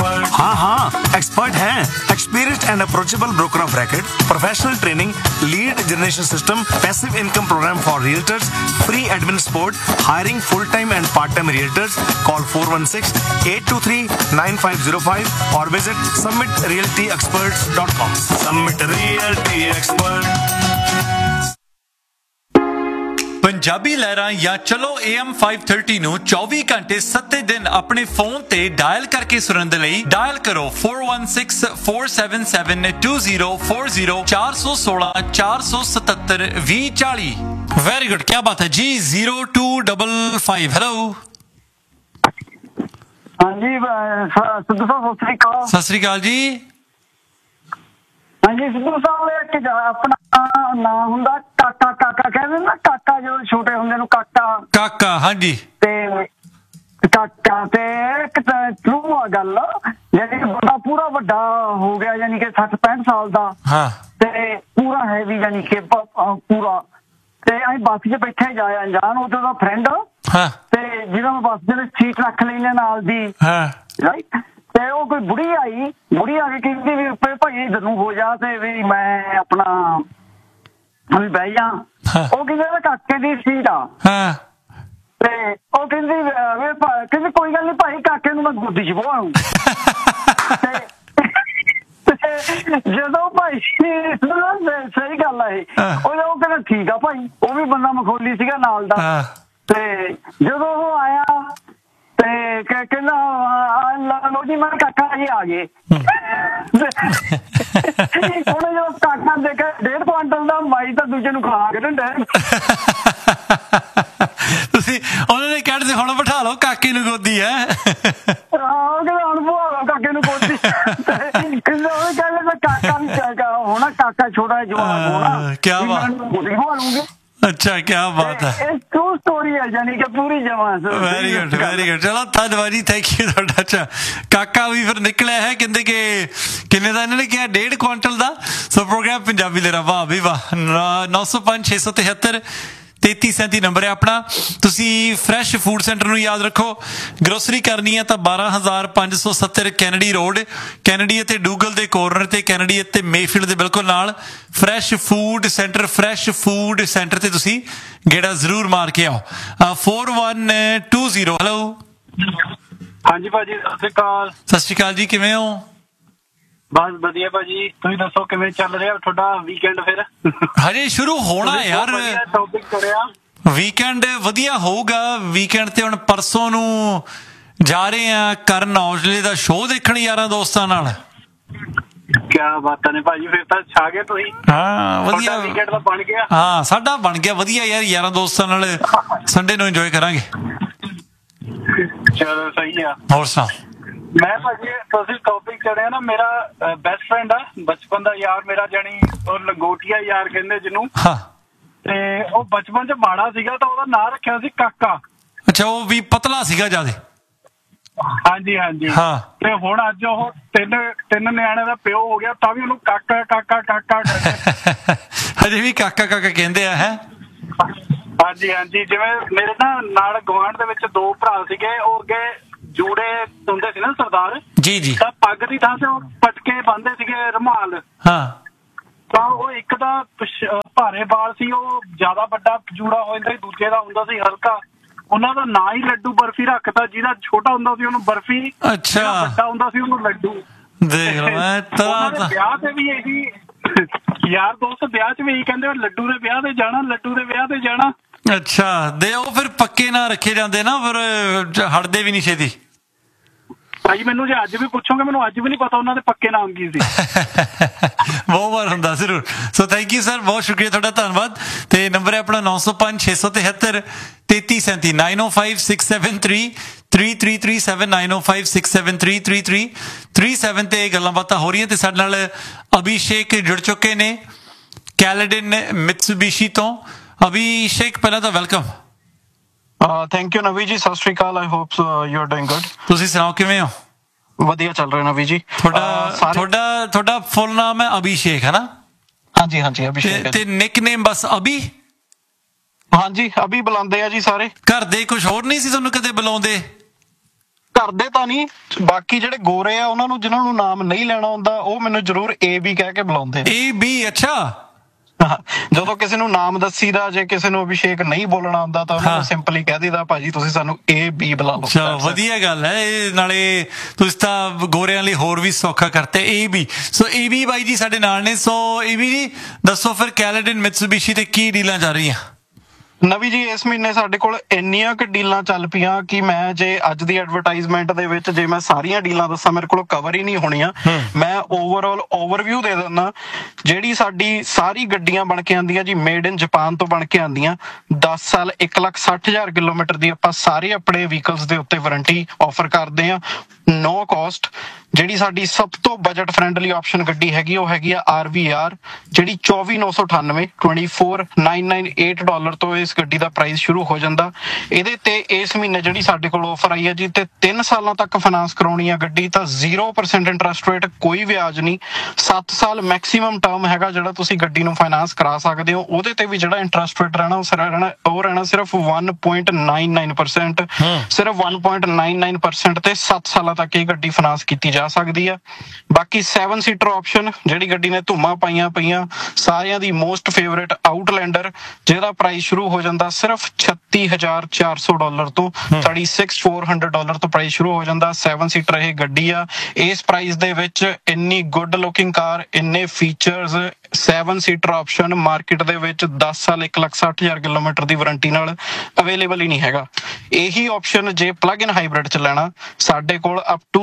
हाँ हाँ, एक्सपर्ट हैं। Experienced and approachable broker of record, professional training, lead generation system, passive income programme for realtors, free admin support, hiring full time and part time realtors. Call 416-823-9505 और visit summitrealtyexperts.com। Summit Realty Expert। Punjabi लहरां या चलो AM 530 ਨੂੰ 24 ਘੰਟੇ 7 ਦਿਨ ਆਪਣੇ phone ਤੇ dial ਕਰਕੇ ਸੁਣਨ ਦੇ ਲਈ ਡਾਇਲ ਕਰੋ 4164772040 416 477 2040। ਵੈਰੀ ਗੁੱਡ, ਕੀ ਬਾਤ ਹੈ ਜੀ। 0255 ਹੈਲੋ। ਹਾਂਜੀ ਸਿੱਧੂ ਸਾਹਿਬ ਸਤਿ ਸ੍ਰੀ ਅਕਾਲ। ਸਤਿ ਸ੍ਰੀ ਅਕਾਲ ਜੀ। ਹਾਂਜੀ ਸਿੱਧੂ ਸਾਹਿਬ ਇੱਕ ਆਪਣਾ ਨਾਂ ਹੁੰਦਾ ਕਾਕਾ, ਕਾਕਾ ਕਹਿੰਦੇ ਨਾ, ਕਾਕਾ ਜਦੋਂ ਛੋਟੇ ਹੁੰਦੇ ਨੂੰ ਕਾਕਾ ਕਾਕਾ। ਹਾਂਜੀ ਤੇ ਕਾਕਾ ਤੇ ਇੱਕ ਟਰੂ ਆ ਗੱਲ, ਯਾਨੀ ਕਿ ਬੰਦਾ ਪੂਰਾ ਵੱਡਾ ਹੋ ਗਿਆ, ਯਾਨੀ ਕਿ 60-65 ਸਾਲ ਦਾ। ਹਾਂ। ਤੇ ਪੂਰਾ ਹੈਵੀ, ਯਾਨੀ ਕਿ ਪੂਰਾ। ਤੇ ਅਸੀਂ ਬੱਸ 'ਚ ਬੈਠੇ ਜਾਇਆ ਅਣਜਾਣ, ਉਹਦੇ ਦਾ ਫਰੈਂਡ। ਹਾਂ। ਤੇ ਜਦੋਂ ਬੱਸ ਦੇ ਵਿੱਚ ਸੀਟ ਰੱਖ ਲੈਂਦੇ ਨਾਲ ਦੀ। ਹਾਂ। ਰਾਈਟ। ਤੇ ਉਹ ਕੋਈ ਬੁੜੀ ਆ ਕੇ ਕਹਿੰਦੀ ਵੀ ਭਾਈ ਇੱਧਰ ਨੂੰ ਹੋ ਜਾ, ਤੇ ਵੀ ਮੈਂ ਆਪਣਾ ਵੀ ਬਹਿ ਜਾ। ਉਹ ਕਹਿੰਦੇ ਕਾਕੇ ਦੀ ਸੀਟ ਆ। ਹਾਂ। ਤੇ ਉਹ ਕਹਿੰਦੀ ਕੋਈ ਗੱਲ ਨੀ ਭਾਈ, ਕਾਕੇ ਨੂੰ ਮੈਂ ਗੋਦੀ 'ਚ ਬਹਾਉਂ। ਜਦੋਂ ਭਾਈ ਸਹੀ ਗੱਲ ਆ ਇਹ, ਉਹ ਕਹਿੰਦਾ ਠੀਕ ਆ ਭਾਈ। ਉਹ ਵੀ ਬੰਦਾ ਮਖੌਲੀ ਸੀਗਾ ਨਾਲ ਦਾ। ਤੇ ਜਦੋਂ ਉਹ ਆਇਆ ਤੇ ਕਹਿੰਦਾ ਲੋ ਜੀ ਮੈਂ ਕਾਕਾ ਜੀ ਆ ਗਏ। ਉਹਨੇ ਜਦੋਂ ਕਾਕਾ ਦੇਖਿਆ 1.5 ਕੁਆਂਟਲ ਦਾ, ਮਾਈ ਤਾਂ ਦੂਜੇ ਨੂੰ ਖਾ ਕੇ ਦਿੰਦਾ। ਤੁਸੀਂ ਉਹਨਾਂ ਨੇ ਕਹਿ ਦਿੱਤੇ ਹੁਣ ਬਿਠਾ ਲਓ ਕਾਕੇ ਨੂੰ ਗੋਦੀ ਹੈ। ਉਹ ਕਹਿੰਦਾ ਹੁਣ ਬੁਆ ਕਾਕੇ ਨੂੰ ਗੋਦੀ। ਕਹਿੰਦਾ ਉਹ ਕਹਿੰਦਾ ਕਾਕਾ ਵੀ ਹੋਣਾ, ਕਾਕਾ ਛੋਟਾ ਜਵਾਨ ਹੋਣਾ। ਕਿਆ ਬਾਤ। ਗੋਦੀ ਬੁਆ ਲੂੰਗੇ। ਅੱਛਾ, क्या बात है। ਇਹ ਟਰੂ ਸਟੋਰੀ ਹੈ, ਯਾਨੀ ਕਿ ਪੂਰੀ ਜਮਾਂ। Very good, very good. ਚਲੋ ਧੰਨਵਾਦ ਜੀ, ਥੈਂਕ ਯੂ ਤੁਹਾਡਾ। ਅੱਛਾ, ਕਾਕਾ ਵੀ ਫਿਰ ਨਿਕਲਿਆ ਹੈ। ਕਹਿੰਦੇ ਕਿ ਕਿੰਨੇ ਦਾ ਇਹਨਾਂ ਨੇ ਕਿਹਾ? 1.5 ਕੁਆਂਟਲ ਦਾ। ਸੋ ਪ੍ਰੋਗਰਾਮ ਪੰਜਾਬੀ ਲਹਿਰਾਂ, ਵਾਹ ਵੀ ਵਾਹ। 905-673 3337 ਨੰਬਰ ਹੈ ਆਪਣਾ। ਤੁਸੀਂ ਫਰੈਸ਼ ਫੂਡ ਸੈਂਟਰ ਨੂੰ ਯਾਦ ਰੱਖੋ। ਗਰੋਸਰੀ ਕਰਨੀ ਹੈ ਤਾਂ 12570 ਕੈਨੇਡੀ ਰੋਡ, ਕੈਨੇਡੀ ਅਤੇ ਡੂਗਲ ਦੇ ਕੋਰਨਰ ਤੇ, ਕੈਨੇਡੀ ਅਤੇ ਮੇਫੀਲਡ ਦੇ ਬਿਲਕੁਲ ਨਾਲ fresh food centre. Fresh food centre ਤੇ ਤੁਸੀਂ ਗੇੜਾ ਜ਼ਰੂਰ ਮਾਰ ਕੇ ਆਓ। 4120 ਹੈਲੋ। ਹਾਂਜੀ ਭਾਜੀ ਸਤਿ ਸ਼੍ਰੀ ਅਕਾਲ। ਸਤਿ ਸ਼੍ਰੀ ਅਕਾਲ ਜੀ, ਕਿਵੇਂ ਹੋ? ਬਸ ਵਧੀਆ ਭਾਜੀ, ਤੁਸੀਂ ਦੱਸੋ ਕਿਵੇਂ ਚੱਲ ਰਿਹਾ ਤੁਹਾਡਾ ਵੀਕਐਂਡ? ਫਿਰ ਹਜੇ ਸ਼ੁਰੂ ਹੋਣਾ ਯਾਰ। ਟੌਪਿਕ ਕਰਿਆ ਵੀਕਐਂਡ ਵਧੀਆ ਹੋਊਗਾ। ਵੀਕਐਂਡ ਤੇ ਹੁਣ ਪਰਸੋਂ ਨੂੰ ਜਾ ਰਹੇ ਆ ਕਰਨ ਔਜਲੇ ਦਾ ਸ਼ੋਅ ਦੇਖਣ ਯਾਰਾਂ ਦੋਸਤਾਂ ਨਾਲ। ਕਿਆ ਬਾਤਾਂ ਨੇ ਭਾਜੀ, ਫਿਰ ਤਾਂ ਛਾ ਗਏ ਤੁਸੀਂ। ਹਾਂ ਵਧੀਆ, ਵੀਕਐਂਡ ਤਾਂ ਬਣ ਗਿਆ। ਹਾਂ ਸਾਡਾ ਬਣ ਗਿਆ ਵਧੀਆ ਯਾਰ। ਯਾਰਾਂ ਦੋਸਤਾਂ ਨਾਲ ਸੰਡੇ ਨੂੰ ਇੰਜੋਏ ਕਰਾਂਗੇ। ਚਲੋ ਸਹੀ ਆ। ਹੋਰ ਸੁਣਾ। ਮੈਂ ਭਾਜੀ ਤੁਸੀਂ ਟੌਪਿਕ ਕਰਿਆ ਨਾ, ਮੇਰਾ ਬੈਸਟ ਫਰੈਂਡ ਆ ਬਚਪਨ ਦਾ ਯਾਰ ਮੇਰਾ, ਜਾਨੀ ਉਹ ਲੰਗੋਟੀਆ ਯਾਰ ਕਹਿੰਦੇ ਜਿਹਨੂੰ। ਹਾਂ। ਤੇ ਉਹ ਬਚਪਨ 'ਚ ਮਾੜਾ ਸੀਗਾ ਤਾਂ ਉਹਦਾ ਨਾਂ ਰੱਖਿਆ ਸੀ ਕਾਕਾ। ਅੱਛਾ, ਉਹ ਵੀ ਪਤਲਾ ਸੀਗਾ ਜਿਆਦਾ। ਹਾਂਜੀ ਹਾਂਜੀ। ਹਾਂ। ਤੇ ਹੁਣ ਅੱਜ ਉਹ ਤਿੰਨ ਨਿਆਣਿਆਂ ਦਾ ਪਿਓ ਹੋ ਗਿਆ, ਤਾਂ ਵੀ ਉਹਨੂੰ ਕਾਕਾ ਕਾਕਾ ਕਾਕਾ ਕਹਿੰਦੇ। ਹਜੇ ਵੀ ਕਾਕਾ ਕਾਕਾ ਕਹਿੰਦੇ ਆ ਹੈ। ਹਾਂਜੀ ਹਾਂਜੀ। ਜਿਵੇਂ ਮੇਰੇ ਨਾਲ ਗੁਆਂਢ ਦੇ ਵਿੱਚ 2 ਭਰਾ ਸੀਗੇ, ਉਹ ਅੱਗੇ ਜੂੜੇ ਹੁੰਦੇ ਸੀ ਨਾ ਸਰਦਾਰ ਜੀ ਜੀ, ਤਾਂ ਪੱਗ ਦੀ ਥਾਂ ਤੇ ਉਹ ਪਟਕੇ ਬੰਨਦੇ ਸੀਗੇ, ਰੁਮਾਲ। ਹਾਂ। ਤਾਂ ਉਹ ਇੱਕ ਦਾ ਭਾਰੇ ਵਾਲ ਸੀ, ਉਹ ਜ਼ਿਆਦਾ ਵੱਡਾ ਜੂੜਾ ਹੋ ਜਾਂਦਾ ਸੀ, ਦੂਜੇ ਦਾ ਹੁੰਦਾ ਸੀ ਹਲਕਾ। ਉਹਨਾਂ ਦਾ ਨਾਂ ਹੀ ਲੱਡੂ ਬਰਫੀ ਰੱਖਤਾ। ਜਿਹਦਾ ਛੋਟਾ ਹੁੰਦਾ ਸੀ ਉਹਨੂੰ ਬਰਫੀ, ਅੱਛਾ, ਵੱਡਾ ਹੁੰਦਾ ਸੀ ਉਹਨੂੰ ਲੱਡੂ। ਦੇਖ ਲਓ ਤਰ੍ਹਾਂ ਵਿਆਹ ਤੇ ਵੀ ਇਹੀ ਯਾਰ ਦੋਸਤ ਵਿਆਹ 'ਚ ਵੀ ਇਹੀ ਕਹਿੰਦੇ ਲੱਡੂ ਦੇ ਵਿਆਹ ਤੇ ਜਾਣਾ, ਲੱਡੂ ਦੇ ਵਿਆਹ ਤੇ ਜਾਣਾ। ਅੱਛਾ, ਦੇ ਉਹ ਫਿਰ ਪੱਕੇ ਨਾ ਰੱਖੇ ਜਾਂਦੇ ਨਾ, ਫਿਰ ਹਟਦੇ ਵੀ ਨਹੀਂ ਛੇਤੀ। ਭਾਈ ਮੈਨੂੰ ਜੇ ਅੱਜ ਵੀ ਪੁੱਛੋਗੇ, ਮੈਨੂੰ ਅੱਜ ਵੀ ਨਹੀਂ ਪਤਾ ਉਹਨਾਂ ਦੇ ਪੱਕੇ ਨਾਮ ਕੀ ਸੀ। ਬਹੁਤ ਵਾਰ ਹੁੰਦਾ ਜ਼ਰੂਰ। ਸੋ ਥੈਂਕ ਯੂ ਸਰ, ਬਹੁਤ ਸ਼ੁਕਰੀਆ ਤੁਹਾਡਾ, ਧੰਨਵਾਦ। ਤੇ ਨੰਬਰ ਹੈ ਆਪਣਾ 905-673 3337 9056733337 9056733337 ਤੇ ਗੱਲਾਂ ਬਾਤਾਂ ਹੋ ਰਹੀਆਂ। ਤੇ ਸਾਡੇ ਨਾਲ ਅਭਿਸ਼ੇਕ ਜੁੜ ਚੁੱਕੇ ਨੇ ਕੈਲੇਡਨ ਮਿਤਸੂਬੀਸ਼ੀ ਤੋਂ। ਅਭਿਸ਼ੇਕ ਪਹਿਲਾਂ ਤਾਂ ਵੈਲਕਮ। ਥੈਂਕ ਯੂ ਨਵੀ ਜੀ, ਸਤਿ ਸ਼੍ਰੀ ਅਕਾਲ। I hope you are doing good. ਤੁਸੀਂ ਸੁਣਾਓ ਕਿਵੇਂ ਹੋ? ਵਧੀਆ ਚੱਲ ਰਿਹਾ ਨਵੀ ਜੀ। ਤੁਹਾਡਾ ਫੁੱਲ ਨਾਮ ਹੈ ਅਭਿਸ਼ੇਕ ਹੈ ਨਾ? ਹਾਂਜੀ ਹਾਂਜੀ ਅਭਿਸ਼ੇਕ। ਤੇ ਨਿਕਨੇਮ ਬਸ ਅਭੀ? ਹਾਂਜੀ ਅਭੀ ਬੁਲਾਉਂਦੇ ਆ ਜੀ ਸਾਰੇ। ਘਰ ਦੇ ਕੁਝ ਹੋਰ ਨਹੀਂ ਸੀ ਤੁਹਾਨੂੰ ਕਦੇ ਬੁਲਾਉਂਦੇ? ਕਰਦੇ ਤਾਂ ਨਹੀਂ, ਬਾਕੀ ਜਿਹੜੇ ਗੋਰੇ ਆ ਉਹਨਾਂ ਨੂੰ ਜਿਨ੍ਹਾਂ ਨੂੰ ਨਾਮ ਨਹੀਂ ਲੈਣਾ ਹੁੰਦਾ ਉਹ ਮੈਨੂੰ ਜ਼ਰੂਰ AB ਕਹਿ ਕੇ ਬੁਲਾਉਂਦੇ ਆ। AB ਅੱਛਾ। ਜਦੋਂ ਕਿਸੇ ਨੂੰ ਨਾਮ ਦੱਸੀਦਾ, ਜੇ ਕਿਸੇ ਨੂੰ ਅਭਿਸ਼ੇਕ ਨਹੀਂ ਬੋਲਣਾ ਆਉਂਦਾ ਤਾਂ ਉਹਨਾਂ ਨੂੰ ਸਿੰਪਲੀ ਕਹਿ ਦਈਦਾ ਭਾਜੀ ਤੁਸੀਂ ਸਾਨੂੰ AB ਬੁਲਾ ਲਓ। ਚਲੋ ਵਧੀਆ ਗੱਲ ਹੈ ਇਹ, ਨਾਲੇ ਤੁਸੀਂ ਤਾਂ ਗੋਰਿਆਂ ਲਈ ਹੋਰ ਵੀ ਸੌਖਾ ਕਰਤੇ AB। ਸੋ AB ਬਾਈ ਜੀ ਸਾਡੇ ਨਾਲ ਨੇ। ਸੋ AB ਜੀ ਦੱਸੋ ਫਿਰ ਕੈਲੇਡਨ ਮਿਤਸੂਬਿਸ਼ੀ ਤੇ ਕੀ ਡੀਲਾਂ ਚੱਲ ਰਹੀਆਂ? ਨਵੀ ਜੀ ਇਸ ਮਹੀਨੇ ਸਾਡੇ ਕੋਲ ਇੰਨੀਆਂ ਕੁ ਡੀਲਾਂ ਚੱਲ ਪਈਆਂ ਕਿ ਮੈਂ ਜੇ ਅੱਜ ਦੀ ਐਡਵਰਟਾਈਜ਼ਮੈਂਟ ਦੇ ਵਿੱਚ ਜੇ ਮੈਂ ਸਾਰੀਆਂ ਡੀਲਾਂ ਦੱਸਾਂ ਮੇਰੇ ਕੋਲ ਕਵਰ ਹੀ ਨਹੀਂ ਹੋਣੀਆਂ। ਮੈਂ ਓਵਰਆਲ ਓਵਰਵਿਊ ਦੇ ਦਿੰਦਾ। ਜਿਹੜੀ ਸਾਡੀ ਸਾਰੀ ਗੱਡੀਆਂ ਬਣ ਕੇ ਆਉਂਦੀਆਂ ਜੀ ਮੇਡ ਇਨ ਜਾਪਾਨ ਤੋਂ ਬਣ ਕੇ ਆਉਂਦੀਆਂ। 10 ਸਾਲ 1,60,000 ਕਿਲੋਮੀਟਰ ਦੀ ਆਪਾਂ ਸਾਰੇ ਆਪਣੇ ਵਹੀਕਲਸ ਦੇ ਉੱਤੇ ਵਾਰੰਟੀ ਆਫਰ ਕਰਦੇ ਆ, ਨੋ ਕਾਸਟ। ਜਿਹੜੀ ਸਾਡੀ ਸਭ ਤੋਂ ਬਜਟ ਫ੍ਰੈਂਡਲੀ ਆਪਸ਼ਨ ਗੱਡੀ ਹੈਗੀ ਉਹ ਹੈਗੀ ਆ RVR, ਜਿਹੜੀ 24,998 $24,998 ਤੋਂ ਇਸ ਗੱਡੀ ਦਾ ਪ੍ਰਾਈਸ ਸ਼ੁਰੂ ਹੋ ਜਾਂਦਾ। ਇਹਦੇ ਤੇ ਇਸ ਮਹੀਨੇ ਜਿਹੜੀ ਸਾਡੇ ਕੋਲ ਆਫਰ ਆਈ ਹੈ ਜੀ, ਤੇ 3 ਸਾਲਾਂ ਤੱਕ ਫਾਈਨਾਂਸ ਕਰਾਉਣੀ ਆ ਗੱਡੀ ਤਾਂ 0% ਇੰਟਰਸਟ ਰੇਟ, ਕੋਈ ਵਿਆਜ ਨਹੀਂ। 7 ਸਾਲ ਮੈਕਸਿਮਮ ਟਰਮ ਹੈਗਾ ਜਿਹੜਾ ਤੁਸੀਂ ਗੱਡੀ ਨੂੰ ਫਾਈਨਾਂਸ ਕਰਾ ਸਕਦੇ ਹੋ। ਉਹਦੇ ਤੇ ਵੀ ਜਿਹੜਾ ਇੰਟਰਸਟ ਰੇਟ ਰਹਿਣਾ ਉਹ ਰਹਿਣਾ ਸਿਰਫ 1.99%, ਸਿਰਫ 1.99% ਤੇ 7 ਸਾਲਾਂ ਤੱਕ ਇਹ ਗੱਡੀ ਫਾਈਨਾਂਸ ਕੀਤੀ ਜਾ ਸਕਦੀ ਆ। ਬਾਕੀ 7 ਸੀਟਰ ਆਪਸ਼ਨ ਜਿਹੜੀ ਗੱਡੀ ਨੇ ਧੂਮਾਂ ਪਾਈਆਂ ਪਈਆਂ ਸਾਰਿਆਂ ਦੀ ਮੋਸਟ ਫੇਵਰੇਟ ਆਊਟਲੈਂਡਰ, ਜਿਹਦਾ ਪ੍ਰਾਈਸ ਸ਼ੁਰੂ ਹੋ ਜਾਂਦਾ ਸਿਰਫ $36,400 ਤੋਂ, $36,400 ਤੋਂ ਪ੍ਰਾਈਸ ਸ਼ੁਰੂ ਹੋ ਜਾਂਦਾ। 7 ਸੀਟਰ ਇਹ ਗੱਡੀ ਆ। ਇਸ ਪ੍ਰਾਈਸ ਦੇ ਵਿੱਚ ਇੰਨੀ ਗੁੱਡ ਲੁਕਿੰਗ ਕਾਰ, ਇੰਨੇ ਫੀਚਰਸ, 7 ਸੀਟਰ ਆਪਸ਼ਨ ਮਾਰਕੀਟ ਦੇ ਵਿੱਚ 10 ਸਾਲ 1,60,000 ਕਿਲੋਮੀਟਰ ਦੀ ਵਾਰੰਟੀ ਨਾਲ ਅਵੇਲੇਬਲ ਹੀ ਨਹੀਂ ਹੈਗਾ। ਇਹੀ ਆਪਸ਼ਨ ਜੇ ਪਲੱਗ ਇਨ ਹਾਈਬ੍ਰਿਡ ਚ ਲੈਣਾ, ਸਾਡੇ ਕੋਲ ਅਪ ਟੂ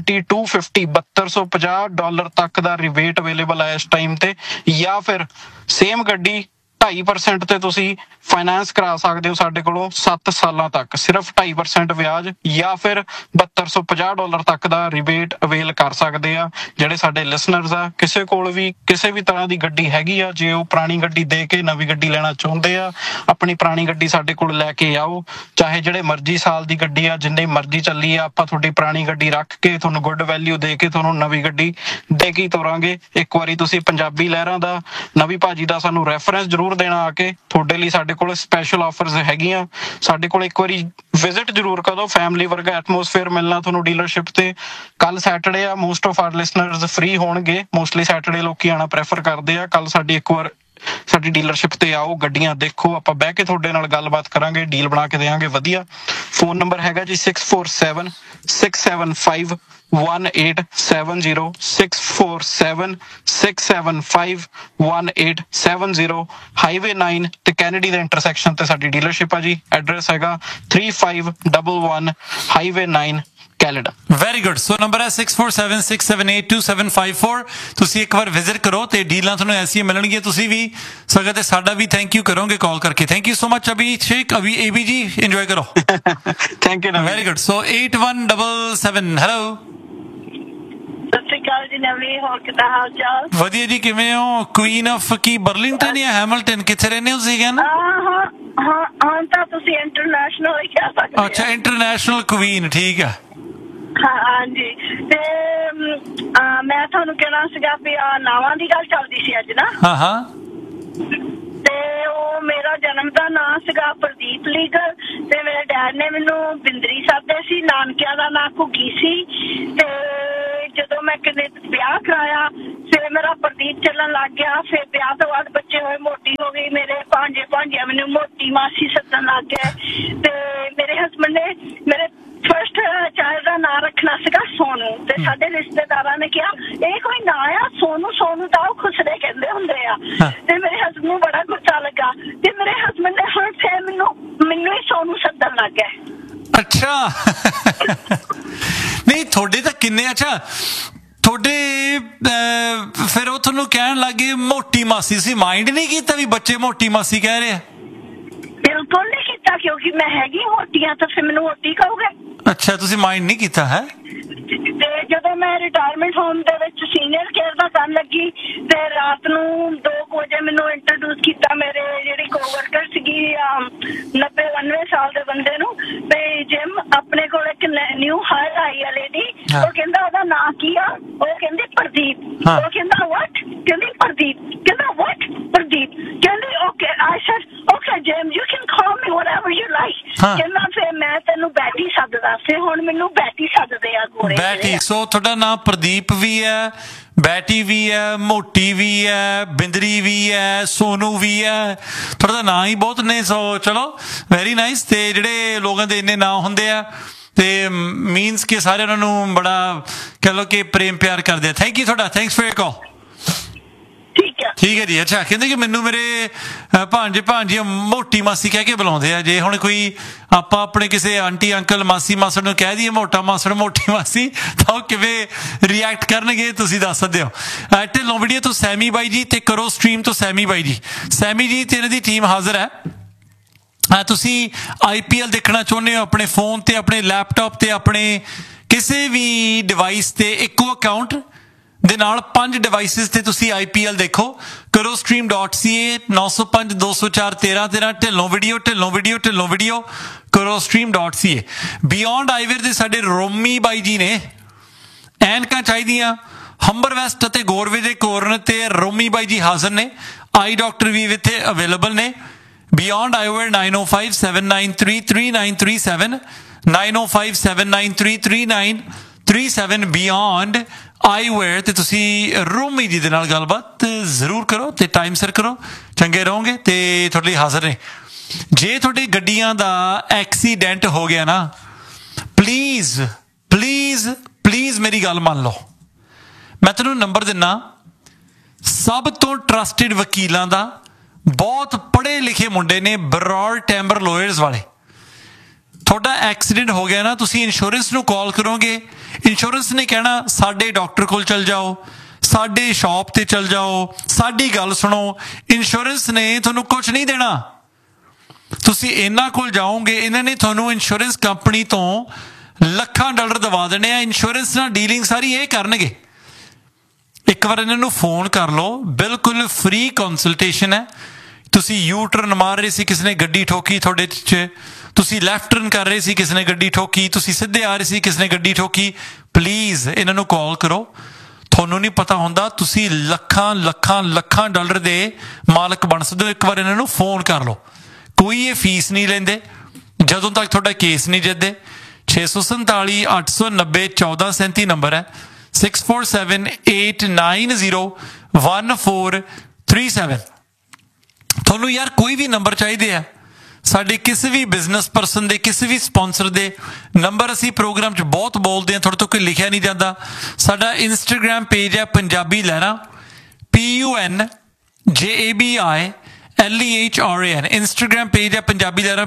$7250 ਤੱਕ ਦਾ ਰਿਬੇਟ ਅਵੇਲੇਬਲ ਹੈ ਇਸ ਟਾਈਮ ਤੇ। ਜਾਂ ਫਿਰ ਸੇਮ ਗੱਡੀ 2.5% ਤੇ ਤੁਸੀਂ ਫਾਈਨਾਂਸ ਕਰਾ ਸਕਦੇ ਹੋ ਸਾਡੇ ਕੋਲੋਂ 7 ਸਾਲਾਂ ਤੱਕ, ਸਿਰਫ 2.5% ਵਿਆਜ, ਜਾਂ ਫਿਰ $7250 ਤੱਕ ਦਾ ਰਿਬੇਟ ਅਵੇਲ ਕਰ ਸਕਦੇ ਆ ਜਿਹੜੇ ਸਾਡੇ ਲਿਸਨਰਸ ਆ। ਕਿਸੇ ਕੋਲ ਵੀ ਕਿਸੇ ਵੀ ਤਰ੍ਹਾਂ ਦੀ ਗੱਡੀ ਹੈਗੀ ਆ, ਜੇ ਉਹ ਪੁਰਾਣੀ ਗੱਡੀ ਦੇ ਕੇ ਨਵੀਂ ਗੱਡੀ ਲੈਣਾ ਚਾਹੁੰਦੇ ਆ, ਆਪਣੀ ਪੁਰਾਣੀ ਗੱਡੀ ਸਾਡੇ ਕੋਲ ਲੈ ਕੇ ਆਓ। ਚਾਹੇ ਜਿਹੜੇ ਮਰਜ਼ੀ ਸਾਲ ਦੀ ਗੱਡੀ ਆ, ਜਿੰਨੇ ਮਰਜ਼ੀ ਚੱਲੀ ਆ, ਆਪਾਂ ਤੁਹਾਡੀ ਪੁਰਾਣੀ ਗੱਡੀ ਰੱਖ ਕੇ ਤੁਹਾਨੂੰ ਗੁੱਡ ਵੈਲਿਊ ਦੇ ਕੇ ਤੁਹਾਨੂੰ ਨਵੀਂ ਗੱਡੀ ਦੇ ਕੇ ਤੋਰਾਂਗੇ। ਇੱਕ ਵਾਰੀ ਤੁਸੀਂ ਪੰਜਾਬੀ ਲਹਿਰਾਂ ਦਾ, ਨਵੀਂ ਭਾਜੀ ਦਾ ਸਾਨੂੰ ਰੈਫਰੈਂਸ ਜ਼ਰੂਰ ਦੇਣਾ ਆ ਕੇ। ਤੁਹਾਡੇ ਲਈ ਸਾਡੇ ਕੋਲ ਸਪੈਸ਼ਲ ਆਫਰਸ ਹੈਗੀਆਂ। ਸਾਡੇ ਕੋਲ ਇੱਕ ਵਾਰੀ ਵਿਜ਼ਿਟ ਜ਼ਰੂਰ ਕਰੋ, ਫੈਮਿਲੀ ਵਰਗਾ ਐਟਮੋਸਫੇਅਰ ਮਿਲਣਾ ਤੁਹਾਨੂੰ ਡੀਲਰਸ਼ਿਪ ਤੇ। ਕੱਲ ਸੈਟਰਡੇ ਆ, most of R listeners free ਹੋਣਗੇ, ਮੋਸਟਲੀ ਸੈਟਰਡੇ ਲੋਕੀ ਆਣਾ ਪ੍ਰੈਫਰ ਕਰਦੇ ਆ। ਕੱਲ ਸਾਡੀ ਇੱਕ ਵਾਰ ਸਾਡੀ ਡੀਲਰਸ਼ਿਪ ਤੇ ਆਓ, ਗੱਡੀਆਂ ਦੇਖੋ, ਆਪਾਂ ਬਹਿ ਕੇ ਤੁਹਾਡੇ ਨਾਲ ਗੱਲਬਾਤ ਕਰਾਂਗੇ, ਡੀਲ ਬਣਾ ਕੇ ਦੇਵਾਂਗੇ ਵਧੀਆ। ਫੋਨ ਨੰਬਰ ਹੈਗਾ ਜੀ 647-675-1870, 647-675-1870। ਹਾਈਵੇ 9 ਤੇ ਕੈਨੇਡੀ ਦੇ ਇੰਟਰਸੈਕਸ਼ਨ ਤੇ ਸਾਡੀ ਡੀਲਰਸ਼ਿਪ ਆ ਜੀ। ਐਡਰੈਸ ਹੈਗਾ 3511 ਹਾਈਵੇ 9 ਕੈਨੇਡਾ। Very good. ਸੋ ਨੰਬਰ ਹੈ 647-678-2754। ਤੁਸੀਂ ਇੱਕ ਵਾਰ ਵਿਜ਼ਿਟ ਕਰੋ ਤੇ ਡੀਲਾਂ ਤੁਹਾਨੂੰ ਐਸੀਆਂ ਮਿਲਣਗੀਆਂ, ਤੁਸੀਂ ਵੀ ਸਗੋਂ ਤੇ ਸਾਡਾ ਵੀ ਥੈਂਕ ਯੂ ਕਰੋਗੇ ਕਾਲ ਕਰਕੇ। Thank you so much Abhishek. AB ਜੀ ਇੰਜੋਏ ਕਰੋ। Thank you. Very good. So 8177 hello. ਸਤਿ ਸ਼੍ਰੀ ਅਕਾਲ ਜੀ ਨਵੀਂ, ਹੋਰ ਕਿੱਦਾਂ ਹਾਲ ਚਾਲ? ਵਧੀਆ ਜੀ, ਕਿਵੇਂ ਹੋ? ਕੁਈਨ ਆਫ ਕੀ ਬਰਲਿੰਗਟਨ ਜਾਂ ਹੈਮਿਲਟਨ, ਕਿੱਥੇ ਰਹਿੰਦੇ ਹੋ ਤੁਸੀਂ? ਹਾਂ ਤਾਂ ਤੁਸੀਂ ਇੰਟਰਨੈਸ਼ਨਲ ਹੀ ਕਹਿ ਸਕਦੇ। ਅੱਛਾ, ਇੰਟਰਨੈਸ਼ਨਲ ਕੁਈਨ, ਠੀਕ ਆ। ਹਾਂਜੀ, ਤੇ ਮੈਂ ਤੁਹਾਨੂੰ ਕਹਿਣਾ ਸੀਗਾ ਵੀ ਨਾਵਾਂ ਦੀ ਗੱਲ ਚੱਲਦੀ ਸੀ ਅੱਜ ਨਾ। ਹਾਂ। ਤੇ ਉਹ ਮੇਰਾ ਜਨਮ ਦਾ ਨਾਂ ਸੀਗਾ ਪ੍ਰਦੀਪ ਲੀਗਲ, ਤੇ ਮੇਰੇ ਡੈਡ ਨੇ ਮੈਨੂੰ ਬਿੰਦਰੀ ਸਾਦੇ ਸੀ। ਨਾਨਕਿਆਂ ਦਾ ਨਾਂ ਘੁੱਗੀ ਸੀ। ਤੇ ਜਦੋਂ ਮੈਂ ਕਿਤੇ ਵਿਆਹ ਕਰਾਇਆ ਫਿਰ ਮੇਰਾ ਪ੍ਰਦੀਪ ਚੱਲਣ ਲੱਗ ਗਿਆ। ਫਿਰ ਵਿਆਹ ਤੋਂ ਬਾਅਦ ਬੱਚੇ ਹੋਏ, ਮੋਟੀ ਹੋ ਗਈ, ਮੇਰੇ ਭਾਂਜੇ ਮੈਨੂੰ ਮੋਟੀ ਮਾਸੀ ਸੱਦਣ ਲੱਗ ਗਏ। ਤੇ ਮੇਰੇ ਹਸਬੈਂਡ ਨੇ ਮੇਰੇ ਫਸਟ ਚਾਈਲਡ ਦਾ ਨਾਂ ਰੱਖਣਾ ਸੀਗਾ ਸੋਨੂ, ਤੇ ਸਾਡੇ ਰਿਸ਼ਤੇਦਾਰਾਂ ਨੇ ਕਿਹਾ ਇਹ ਕੋਈ ਨਾਂ ਆ ਸੋਨੂ ਤਾਂ ਉਹ ਖੁਸਰੇ ਕਹਿੰਦੇ ਹੁੰਦੇ ਆ। ਤੇ ਮੇਰੇ ਹਸਬੈਂਡ ਨੂੰ ਬੜਾ ਗੁੱਸਾ ਲੱਗਾ ਤੇ ਮੇਰੇ ਹਸਬੈਂਡ ਨੇ ਹੁਣ ਫਿਰ ਮੈਨੂੰ ਹੀ ਸੋਨੂ ਸੱਦਣ ਲੱਗ ਗਏ। ਅੱਛਾ। ਨਹੀਂ ਤੁਹਾਡੇ ਤਾਂ ਕਿੰਨੇ, ਅੱਛਾ ਤੁਹਾਡੇ ਫਿਰ ਉਹ ਤੁਹਾਨੂੰ ਕਹਿਣ ਲੱਗੇ ਮੋਟੀ ਮਾਸੀ, ਸੀ ਮਾਈਂਡ ਨਹੀਂ ਕੀਤਾ ਵੀ ਬੱਚੇ ਮੋਟੀ ਮਾਸੀ ਕਹਿ ਰਹੇ ਆ? ਬਿਲਕੁਲ ਨਹੀਂ ਕੀਤਾ, ਕਿਉਂਕਿ ਮੈਂ ਹੈਗੀ ਮੋਟੀਆਂ ਤਾਂ ਫਿਰ ਮੈਨੂੰ ਮੋਟੀ ਕਹੋਗੇ। ਅੱਛਾ, ਤੁਸੀਂ ਮਾਈਂਡ ਨਹੀਂ ਕੀਤਾ ਹੈ। ਤੇ ਜਦੋਂ ਮੈਂ ਰਿਟਾਇਰਮੈਂਟ ਹੋਮ ਦੇ ਵਿੱਚ ਸੀਨੀਅਰ ਕੇਅਰ ਦਾ ਕਰਨ ਲੱਗੀ ਤੇ ਰਾਤ ਨੂੰ 2 ਵਜੇ ਮੈਨੂੰ ਇੰਟਰੋਡਿਊਸ ਕੀਤਾ ਮੇਰੇ ਜਿਹੜੀ ਕੋਵਰਕਰ ਸੀਗੀ 90-92 ਸਾਲ ਦੇ ਬੰਦੇ ਨੂੰ, ਤੇ ਜਿਮ ਆਪਣੇ ਕੋਲ ਇੱਕ ਨਿਊ ਹਾਇਰ ਆਈ ਆ ਲੇਡੀ। ਉਹ ਕਹਿੰਦਾ ਉਹਦਾ ਨਾਂ ਕੀ ਆ? ਉਹ ਕਹਿੰਦੀ ਪ੍ਰਦੀਪ। ਉਹ ਕਹਿੰਦਾ ਵਾਟ? ਕਹਿੰਦੀ ਪ੍ਰਦੀਪ। ਕਹਿੰਦਾ ਵਾਟ? ਪ੍ਰਦੀਪ। ਕਹਿੰਦੀ okay. I said, okay, Jim, you can call me whatever you like. ਕਹਿੰਦਾ ਫਿਰ ਮੈਂ ਤੈਨੂੰ ਬੈਟੀ ਸੱਦਦਾ, ਫਿਰ ਹੁਣ ਮੈਨੂੰ ਬੈਟੀ ਸੱਦਦੇ ਆ ਗੋਰੇ ਬੈਟੀ। ਸੋ ਤੁਹਾਡਾ ਨਾਮ ਪ੍ਰਦੀਪ ਵੀ ਹੈ, ਬੈਟੀ ਵੀ ਹੈ, ਮੋਟੀ ਵੀ ਹੈ, ਬਿੰਦਰੀ ਵੀ ਹੈ, ਸੋਨੂ ਵੀ ਹੈ, ਤੁਹਾਡਾ ਨਾਂ ਹੀ ਬਹੁਤ ਨੇ। ਸੋ ਚਲੋ ਵੈਰੀ ਨਾਈਸ। ਤੇ ਜਿਹੜੇ ਲੋਕਾਂ ਦੇ ਇੰਨੇ ਨਾਂ ਹੁੰਦੇ ਆ ਤੇ ਮੀਨਸ ਕਿ ਸਾਰੇ ਉਹਨਾਂ ਨੂੰ ਬੜਾ ਕਹਿ ਲਓ ਕਿ ਪ੍ਰੇਮ ਪਿਆਰ ਕਰਦੇ ਆ। ਥੈਂਕ ਯੂ ਤੁਹਾਡਾ, ਥੈਂਕਸ ਫॉर योर कॉल। ਠੀਕ ਹੈ ਜੀ। ਅੱਛਾ, ਕਹਿੰਦੇ ਕਿ ਮੈਨੂੰ ਮੇਰੇ ਭਾਂਜੀ ਮੋਟੀ ਮਾਸੀ ਕਹਿ ਕੇ ਬੁਲਾਉਂਦੇ ਆ। ਜੇ ਹੁਣ ਕੋਈ ਆਪਾਂ ਆਪਣੇ ਕਿਸੇ ਆਂਟੀ ਅੰਕਲ ਮਾਸੀ ਮਾਸੜ ਨੂੰ ਕਹਿ ਦਈਏ ਮੋਟਾ ਮਾਸੜ ਮੋਟੀ ਮਾਸੀ, ਤਾਂ ਉਹ ਕਿਵੇਂ ਰਿਐਕਟ ਕਰਨਗੇ ਤੁਸੀਂ ਦੱਸ ਸਕਦੇ ਹੋ। ਢਿੱਲੋਂ ਵੀਡੀਓ ਤੋਂ ਸੈਮੀ ਬਾਈ ਜੀ, ਤੇ ਕਰੋ ਸਟਰੀਮ ਤੋਂ ਸੈਮੀ ਬਾਈ ਜੀ। ਸੈਮੀ ਜੀ ਤੇ ਇਹਨਾਂ ਦੀ ਟੀਮ ਹਾਜ਼ਰ ਹੈ। ਤੁਸੀਂ IPL ਦੇਖਣਾ ਚਾਹੁੰਦੇ ਹੋ ਆਪਣੇ ਫੋਨ ਤੇ, ਆਪਣੇ ਲੈਪਟਾਪ ਤੇ, ਆਪਣੇ ਕਿਸੇ ਵੀ ਡਿਵਾਈਸ ਤੇ ਇੱਕੋ ਅਕਾਊਂਟ ਦੇ ਨਾਲ 5 ਡਿਵਾਈਸਿਸ ਤੇ ਤੁਸੀਂ IPL ਦੇਖੋ। ਕਰੋ stream.ca 905 204 1313 ਢਿੱਲੋਂ ਵੀਡੀਓ ਕਰੋ stream.ca। ਬਿਯੋਂਡ ਆਈਵੇਅਰ ਦੇ ਸਾਡੇ ਰੋਮੀ ਬਾਈ ਜੀ ਨੇ ਐਨਕਾਂ ਚਾਹੀਦੀਆਂ, ਹੰਬਰ ਵੈਸਟ ਅਤੇ ਗੋਰਵੇ ਦੇ ਕੋਰਨ ਤੇ ਰੋਮੀ ਬਾਈ ਜੀ ਹਾਜ਼ਰ ਨੇ। ਆਈ ਡਾਕਟਰ ਵੀ ਇੱਥੇ ਅਵੇਲੇਬਲ ਨੇ। Beyond ਆਈਵੇਅਰ 905 793 3937 905 793 3937 beyond ਆਈਵੇਅਰ। ਤੇ ਤੁਸੀਂ ਰੋਮੀ ਜੀ ਦੇ ਨਾਲ ਗੱਲਬਾਤ ਜ਼ਰੂਰ ਕਰੋ ਤੇ ਟਾਈਮ ਸਿਰ ਕਰੋ, ਚੰਗੇ ਰਹੋਗੇ ਤੇ ਤੁਹਾਡੇ ਲਈ ਹਾਜ਼ਰ ਨੇ। ਜੇ ਤੁਹਾਡੀ ਗੱਡੀਆਂ ਦਾ ਐਕਸੀਡੈਂਟ ਹੋ ਗਿਆ ਨਾ, ਪਲੀਜ਼ ਪਲੀਜ਼ ਪਲੀਜ਼ ਮੇਰੀ ਗੱਲ ਮੰਨ ਲਓ। ਮੈਂ ਤੈਨੂੰ ਨੰਬਰ ਦਿੰਨਾ ਸਭ ਤੋਂ ਟਰਸਟਿਡ ਵਕੀਲਾਂ ਦਾ, ਬਹੁਤ ਪੜ੍ਹੇ ਲਿਖੇ ਮੁੰਡੇ ਨੇ, ਬਰੌਰ ਟੈਂਬਰ ਲਾਇਰਸ ਵਾਲੇ। ਤੁਹਾਡਾ ਐਕਸੀਡੈਂਟ ਹੋ ਗਿਆ ਨਾ, ਤੁਸੀਂ ਇੰਸ਼ੋਰੈਂਸ ਨੂੰ ਕਾਲ ਕਰੋਗੇ, ਇੰਸ਼ੋਰੈਂਸ ਨੇ ਕਹਿਣਾ ਸਾਡੇ ਡਾਕਟਰ ਕੋਲ ਚਲ ਜਾਓ, ਸਾਡੇ ਸ਼ਾਪ ਤੇ ਚਲ ਜਾਓ, ਸਾਡੀ ਗੱਲ ਸੁਣੋ। ਇੰਸ਼ੋਰੈਂਸ ਨੇ ਤੁਹਾਨੂੰ ਕੁਝ ਨਹੀਂ ਦੇਣਾ। ਤੁਸੀਂ ਇਹਨਾਂ ਕੋਲ ਜਾਓਗੇ, ਇਹਨਾਂ ਨੇ ਤੁਹਾਨੂੰ ਇੰਸ਼ੋਰੈਂਸ ਕੰਪਨੀ ਤੋਂ ਲੱਖਾਂ ਡਾਲਰ ਦਵਾ ਦੇਣੇ ਆ। ਇੰਸ਼ੋਰੈਂਸ ਨਾਲ ਡੀਲਿੰਗ ਸਾਰੀ ਇਹ ਕਰਨਗੇ। ਇੱਕ ਵਾਰ ਇਹਨਾਂ ਨੂੰ ਫੋਨ ਕਰ ਲਓ, ਬਿਲਕੁਲ ਫ੍ਰੀ ਕੰਸਲਟੇਸ਼ਨ ਹੈ। ਤੁਸੀਂ ਯੂ ਟਰਨ ਮਾਰ ਰਹੇ ਸੀ, ਕਿਸੇ ਨੇ ਗੱਡੀ ਠੋਕੀ ਤੁਹਾਡੇ 'ਚ, ਤੁਸੀਂ ਲੈਫਟ ਟਰਨ ਕਰ ਰਹੇ ਸੀ, ਕਿਸੇ ਨੇ ਗੱਡੀ ਠੋਕੀ, ਤੁਸੀਂ ਸਿੱਧੇ ਆ ਰਹੇ ਸੀ, ਕਿਸੇ ਨੇ ਗੱਡੀ ਠੋਕੀ, ਪਲੀਜ਼ ਇਹਨਾਂ ਨੂੰ ਕਾਲ ਕਰੋ। ਤੁਹਾਨੂੰ ਨਹੀਂ ਪਤਾ ਹੁੰਦਾ, ਤੁਸੀਂ ਲੱਖਾਂ ਡਾਲਰ ਦੇ ਮਾਲਕ ਬਣ ਸਕਦੇ ਹੋ। ਇੱਕ ਵਾਰ ਇਹਨਾਂ ਨੂੰ ਫੋਨ ਕਰ ਲਓ, ਕੋਈ ਇਹ ਫੀਸ ਨਹੀਂ ਲੈਂਦੇ ਜਦੋਂ ਤੱਕ ਤੁਹਾਡਾ ਕੇਸ ਨਹੀਂ ਜਿੱਤਦੇ। 647 890 1437 ਨੰਬਰ ਹੈ, 6478901437। ਤੁਹਾਨੂੰ ਯਾਰ ਕੋਈ ਵੀ ਨੰਬਰ ਚਾਹੀਦੇ ਆ, ਸਾਡੇ ਕਿਸੇ ਵੀ ਬਿਜ਼ਨਸ ਪਰਸਨ ਦੇ, ਕਿਸੇ ਵੀ ਸਪਾਂਸਰ ਦੇ ਨੰਬਰ ਅਸੀਂ ਪ੍ਰੋਗਰਾਮ 'ਚ ਬਹੁਤ ਬੋਲਦੇ ਹਾਂ, ਤੁਹਾਡੇ ਤੋਂ ਕੋਈ ਲਿਖਿਆ ਨਹੀਂ ਜਾਂਦਾ। ਸਾਡਾ ਇੰਸਟਾਗ੍ਰਾਮ ਪੇਜ ਹੈ ਪੰਜਾਬੀ ਲਹਿਰਾਂ, PUNJABILEHRAN। ਇੰਸਟਾਗ੍ਰਾਮ ਪੇਜ ਹੈ ਪੰਜਾਬੀ ਲਹਿਰਾਂ,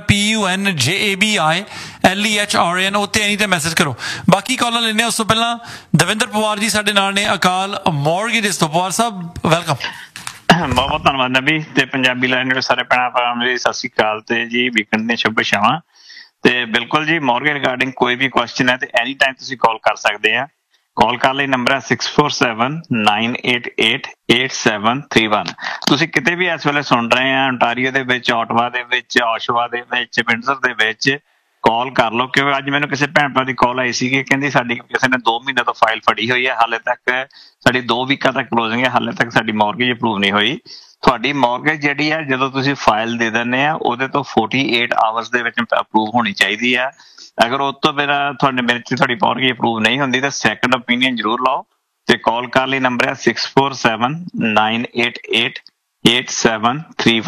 PUNJABILEHRAN। ਉੱਤੇ ਐਨੀ ਤਾਂ ਮੈਸੇਜ ਕਰੋ। ਬਾਕੀ ਕਾਲਾਂ ਲੈਂਦੇ ਹਾਂ। ਉਸ ਤੋਂ ਪਹਿਲਾਂ ਦਵਿੰਦਰ ਪਵਾਰ ਜੀ ਸਾਡੇ ਨਾਲ ਨੇ ਅਕਾਲ ਮੌਰਗੇਜ ਤੋਂ। ਪਵਾਰ ਸਾਹਿਬ ਵੈਲਕਮ। ਬਹੁਤ ਬਹੁਤ ਧੰਨਵਾਦ ਨਬੀ ਤੇ ਪੰਜਾਬੀ ਲਾਈਨ ਦੇ ਸਾਰੇ ਭੈਣਾਂ ਭਰਾਵਾਂ ਨੂੰ ਸਤਿ ਸ਼੍ਰੀ ਅਕਾਲ ਤੇ ਜੀ ਵੀਕਐਂਡ ਦੀਆਂ ਸ਼ੁਭ ਇਛਾਵਾਂ। ਤੇ ਬਿਲਕੁਲ ਜੀ ਮੌਰਗੇਜ ਰਿਗਾਰਡਿੰਗ ਕੋਈ ਵੀ ਕੁਐਸਚਨ ਹੈ ਤੇ ਐਨੀ ਟਾਈਮ ਤੁਸੀਂ ਕਾਲ ਕਰ ਸਕਦੇ ਆ। ਕਾਲ ਕਰਨ ਲਈ ਨੰਬਰ ਹੈ 6479888731। ਤੁਸੀਂ ਕਿਤੇ ਵੀ ਇਸ ਵੇਲੇ ਸੁਣ ਰਹੇ ਆ, ontario ਦੇ ਵਿੱਚ, ਆਟਵਾ ਦੇ ਵਿੱਚ, ਆਸ਼ਵਾ ਦੇ ਵਿੱਚ, ਵਿੰਡਸਰ ਦੇ ਵਿੱਚ, ਕਾਲ ਕਰ ਲਓ। ਕਿਉਂਕਿ ਅੱਜ ਮੈਨੂੰ ਕਿਸੇ ਭੈਣ ਭਰਾ ਦੀ ਕਾਲ ਆਈ ਸੀਗੀ, ਕਹਿੰਦੀ ਸਾਡੀ ਕਿਸੇ ਨੇ 2 ਮਹੀਨੇ ਤੋਂ ਫਾਈਲ ਫੜੀ ਹੋਈ ਹੈ, ਹਾਲੇ ਤੱਕ ਸਾਡੀ 2 ਵੀਕਾਂ ਤੱਕ ਕਲੋਜ਼ਿੰਗ ਹੈ, ਹਾਲੇ ਤੱਕ ਸਾਡੀ ਮੌਰਗੇਜ ਅਪਰੂਵ ਨਹੀਂ ਹੋਈ। ਤੁਹਾਡੀ ਮੌਰਗੇਜ ਜਿਹੜੀ ਹੈ ਜਦੋਂ ਤੁਸੀਂ ਫਾਈਲ ਦੇ ਦਿੰਦੇ ਆ, ਉਹਦੇ ਤੋਂ 48 ਆਵਰਸ ਦੇ ਵਿੱਚ ਅਪਰੂਵ ਹੋਣੀ ਚਾਹੀਦੀ ਹੈ। ਅਗਰ ਉਸ ਤੋਂ ਬਿਨਾਂ ਤੁਹਾਡੀ ਮੌਰਗੇਜ ਅਪਰੂਵ ਨਹੀਂ ਹੁੰਦੀ ਤਾਂ ਸੈਕੰਡ ਓਪੀਨੀਅਨ ਜ਼ਰੂਰ ਲਓ। ਤੇ ਕਾਲ ਕਰਨ ਲਈ ਨੰਬਰ ਹੈ 6479888731।